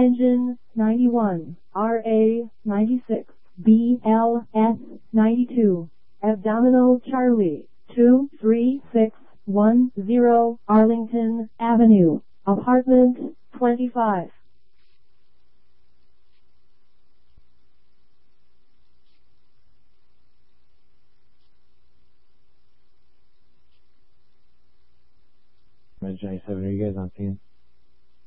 Engine 91, RA 96, BLS 92, Abdominal Charlie 23610 Arlington Avenue, Apartment 25. Red 27, are you guys on scene?